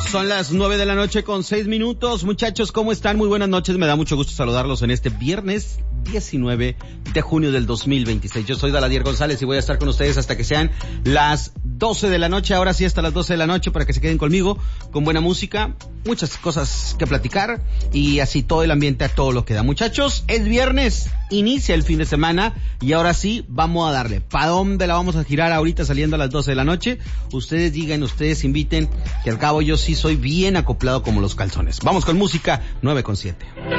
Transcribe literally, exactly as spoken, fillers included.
Son las nueve de la noche con seis minutos. Muchachos, ¿cómo están? Muy buenas noches. Me da mucho gusto saludarlos en este viernes diecinueve de junio del dos mil veintiséis. Yo soy Daladier González y voy a estar con ustedes hasta que sean las doce de la noche. Ahora sí, hasta las doce de la noche para que se queden conmigo con buena música, muchas cosas que platicar y así todo el ambiente a todo lo que da. Muchachos, es viernes, inicia el fin de semana y ahora sí, vamos a darle. ¿Para dónde la vamos a girar ahorita saliendo a las doce de la noche? Ustedes digan, ustedes inviten, que al cabo yo sí soy bien acoplado como los calzones. Vamos con música, nueve con siete.